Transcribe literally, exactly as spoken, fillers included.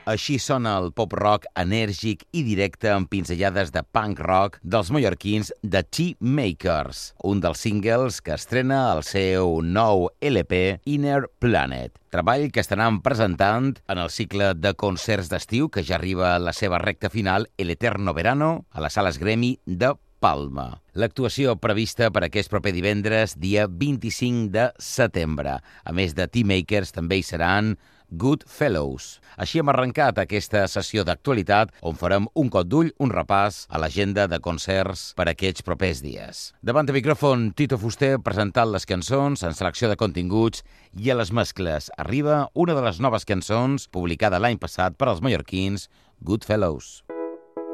Així sona el pop-rock enèrgic i directe amb pinzellades de punk rock dels mallorquins The T-Makers, un dels singles que estrena el seu nou L P Inner Planet. Treball que estaran presentant en el cicle de concerts d'estiu que ja arriba a la seva recta final, El Eterno Verano, a les sales Gremi de Palma. L'actuació prevista per aquest proper divendres, dia vint-i-cinc de setembre. A més de T-Makers, també hi seran Good Fellows. Així hem arrencat aquesta sessió d'actualitat on farem un cop d'ull, un repàs a l'agenda de concerts per aquests propers dies. Davant de micròfon, Tito Fuster presentant les cançons en selecció de continguts i a les mescles arriba una de les noves cançons publicada l'any passat per als mallorquins, Good Fellows.